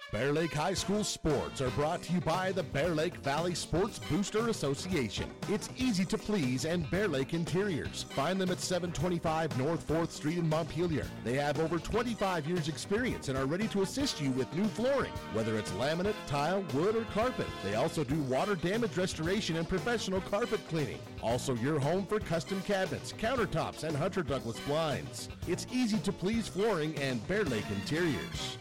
Bear Lake High School sports are brought to you by the Bear Lake Valley Sports Booster Association. It's easy to please and Bear Lake Interiors. Find them at 725 North 4th Street in Montpelier. They have over 25 years experience and are ready to assist you with new flooring, whether it's laminate, tile, wood, or carpet. They also do water damage restoration and professional carpet cleaning. Also your home for custom cabinets, countertops, and Hunter Douglas blinds. It's easy to please flooring and Bear Lake Interiors.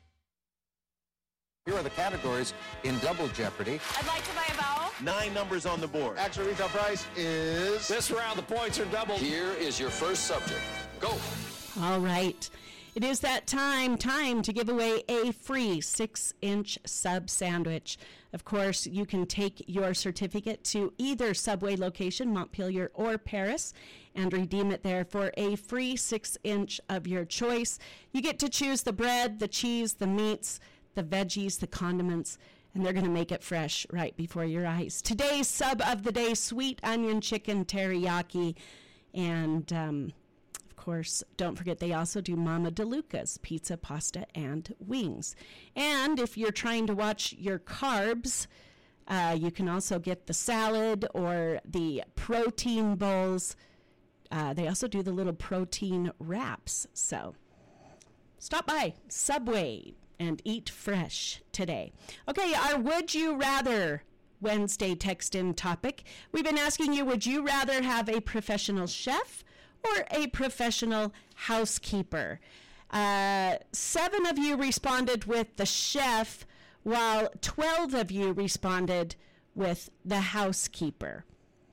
Here are the categories in Double Jeopardy. I'd like to buy a vowel. 9 numbers on the board. Actual retail price is... This round, the points are doubled. Here is your first subject. Go. All right. It is that time to give away a free 6-inch sub sandwich. Of course, you can take your certificate to either Subway location, Montpelier or Paris, and redeem it there for a free 6-inch of your choice. You get to choose the bread, the cheese, the meats, the veggies, the condiments, and they're going to make it fresh right before your eyes. Today's sub of the day, sweet onion chicken teriyaki. And, of course, don't forget they also do Mama DeLuca's pizza, pasta, and wings. And if you're trying to watch your carbs, you can also get the salad or the protein bowls. They also do the little protein wraps. So stop by Subway and eat fresh today. Okay, our Would You Rather Wednesday text-in topic. We've been asking you, would you rather have a professional chef or a professional housekeeper? 7 of you responded with the chef, while 12 of you responded with the housekeeper.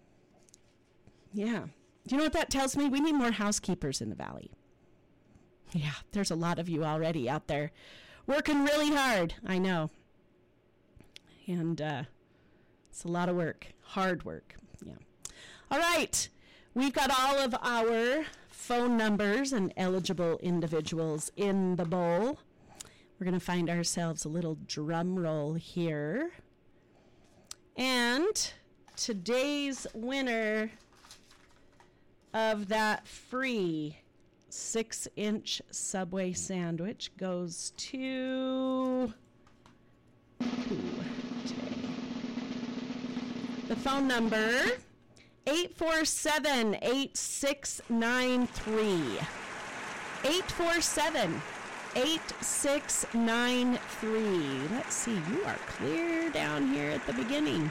Yeah. Do you know what that tells me? We need more housekeepers in the Valley. Yeah, there's a lot of you already out there working really hard, I know. And it's a lot of work, hard work, yeah. All right, we've got all of our phone numbers and eligible individuals in the bowl. We're going to find ourselves a little drum roll here. And today's winner of that free 6-inch Subway sandwich goes to the phone number 847-8693. 847-8693. Let's see, you are clear down here at the beginning.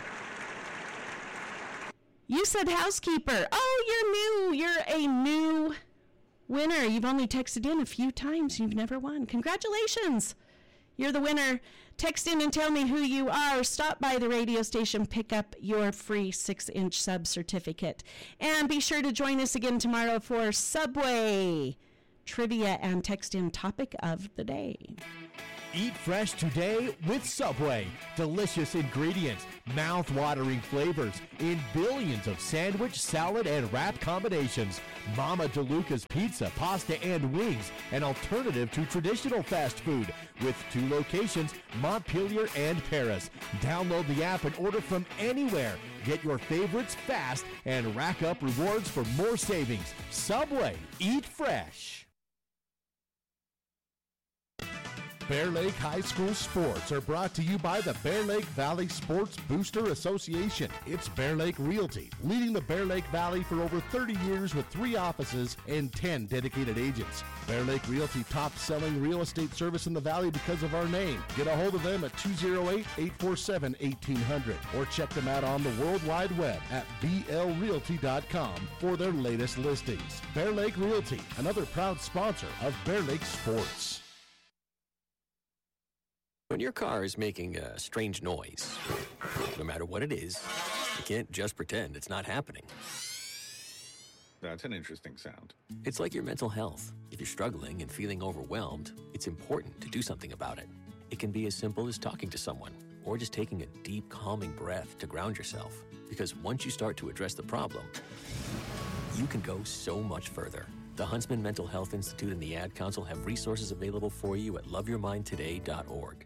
You said housekeeper. Oh, you're new. You're a new winner. You've only texted in a few times. You've never won. Congratulations. You're the winner. Text in and tell me who you are. Stop by the radio station. Pick up your free 6-inch sub certificate. And be sure to join us again tomorrow for Subway trivia and text in topic of the day. Eat fresh today with Subway. Delicious ingredients, mouth-watering flavors in billions of sandwich, salad, and wrap combinations. Mama DeLuca's pizza, pasta, and wings, an alternative to traditional fast food with 2 locations, Montpelier and Paris. Download the app and order from anywhere. Get your favorites fast and rack up rewards for more savings. Subway, eat fresh. Bear Lake High School sports are brought to you by the Bear Lake Valley Sports Booster Association. It's Bear Lake Realty, leading the Bear Lake Valley for over 30 years with 3 offices and 10 dedicated agents. Bear Lake Realty, top-selling real estate service in the Valley because of our name. Get a hold of them at 208-847-1800 or check them out on the World Wide Web at blrealty.com for their latest listings. Bear Lake Realty, another proud sponsor of Bear Lake Sports. When your car is making a strange noise, no matter what it is, you can't just pretend it's not happening. That's an interesting sound. It's like your mental health. If you're struggling and feeling overwhelmed, it's important to do something about it. It can be as simple as talking to someone or just taking a deep, calming breath to ground yourself. Because once you start to address the problem, you can go so much further. The Huntsman Mental Health Institute and the Ad Council have resources available for you at loveyourmindtoday.org.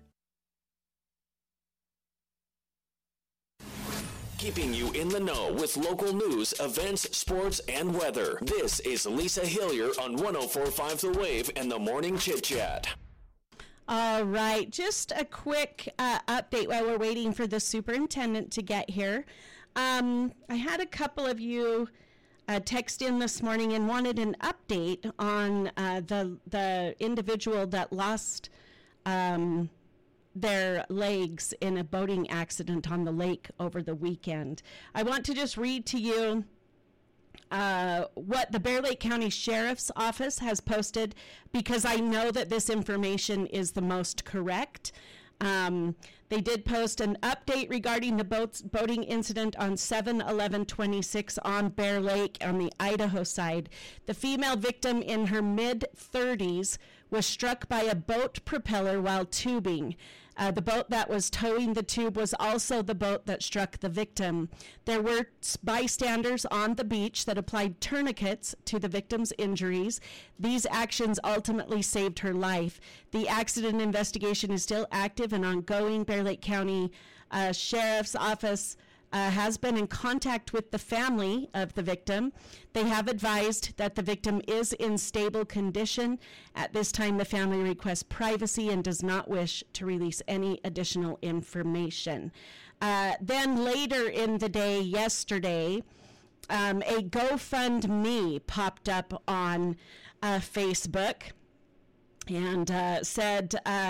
Keeping you in the know with local news, events, sports, and weather. This is Lisa Hillier on 104.5 The Wave and the Morning Chit Chat. All right, just a quick update while we're waiting for the superintendent to get here. I had a couple of you text in this morning and wanted an update on the individual that lost their legs in a boating accident on the lake over the weekend. I want to just read to you what the Bear Lake County Sheriff's Office has posted, because I know that this information is the most correct. They did post an update regarding the boating incident on 7/11/26 on Bear Lake on the Idaho side. The female victim in her mid-30s was struck by a boat propeller while tubing. The boat that was towing the tube was also the boat that struck the victim. There were bystanders on the beach that applied tourniquets to the victim's injuries. These actions ultimately saved her life. The accident investigation is still active and ongoing. Bear Lake County Sheriff's Office has been in contact with the family of the victim. They have advised that the victim is in stable condition. At this time, the family requests privacy and does not wish to release any additional information. Then later in the day, yesterday, a GoFundMe popped up on Facebook and said,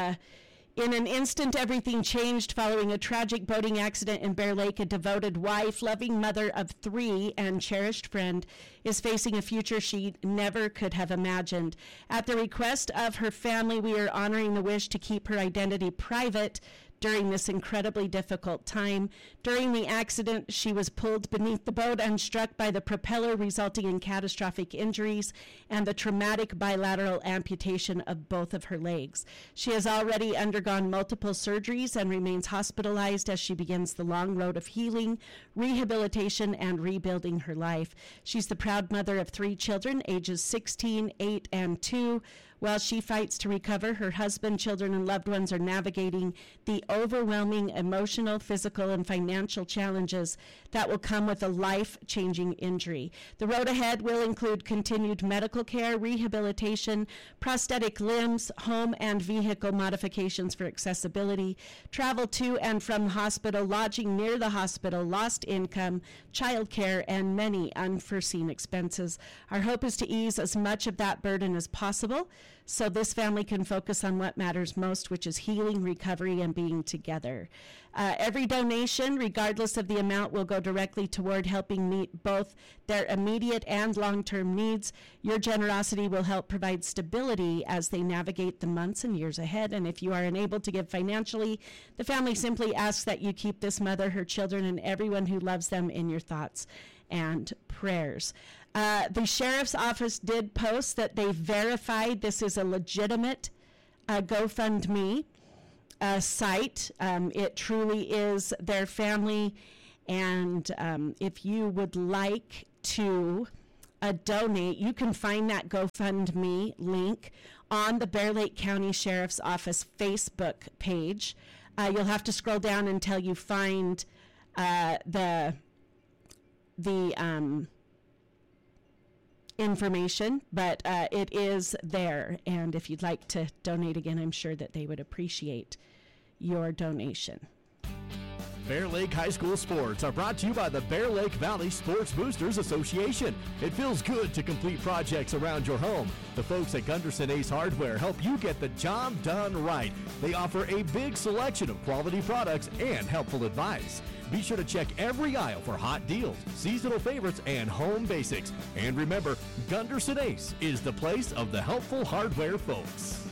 in an instant, everything changed following a tragic boating accident in Bear Lake. A devoted wife, loving mother of 3, and cherished friend is facing a future she never could have imagined. At the request of her family, we are honoring the wish to keep her identity private during this incredibly difficult time. During the accident, she was pulled beneath the boat and struck by the propeller, resulting in catastrophic injuries and the traumatic bilateral amputation of both of her legs. She has already undergone multiple surgeries and remains hospitalized as she begins the long road of healing, rehabilitation, and rebuilding her life. She's the proud mother of 3 children, ages 16, 8, and 2. While she fights to recover, her husband, children, and loved ones are navigating the overwhelming emotional, physical, and financial challenges that will come with a life-changing injury. The road ahead will include continued medical care, rehabilitation, prosthetic limbs, home and vehicle modifications for accessibility, travel to and from the hospital, lodging near the hospital, lost income, child care, and many unforeseen expenses. Our hope is to ease as much of that burden as possible, so this family can focus on what matters most, which is healing, recovery, and being together. Every donation, regardless of the amount, will go directly toward helping meet both their immediate and long-term needs. Your generosity will help provide stability as they navigate the months and years ahead. And if you are unable to give financially, the family simply asks that you keep this mother, her children, and everyone who loves them in your thoughts and prayers. The Sheriff's Office did post that they verified this is a legitimate GoFundMe site. It truly is their family, and if you would like to donate, you can find that GoFundMe link on the Bear Lake County Sheriff's Office Facebook page. You'll have to scroll down until you find the information, but it is there, and if you'd like to donate again, I'm sure that they would appreciate your donation. Bear Lake High School sports are brought to you by the Bear Lake Valley Sports Boosters Association. It feels good to complete projects around your home. The folks at Gunderson Ace Hardware help you get the job done right. They offer a big selection of quality products and helpful advice. Be sure to check every aisle for hot deals, seasonal favorites, and home basics. And remember, Gunderson Ace is the place of the helpful hardware folks.